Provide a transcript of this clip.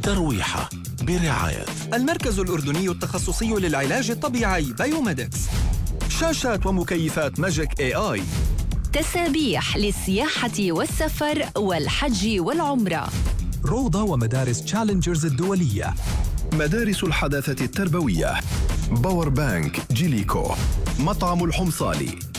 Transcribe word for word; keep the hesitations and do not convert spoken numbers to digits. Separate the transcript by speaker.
Speaker 1: ترويحة برعاية
Speaker 2: المركز الأردني التخصصي للعلاج الطبيعي بايوميدكس. شاشات ومكيفات ماجيك اي آي.
Speaker 3: تسابيح للسياحة والسفر والحج والعمرة.
Speaker 4: روضة ومدارس تشالنجرز الدولية.
Speaker 5: مدارس الحداثة التربوية. باور بانك جيليكو. مطعم الحمصالي.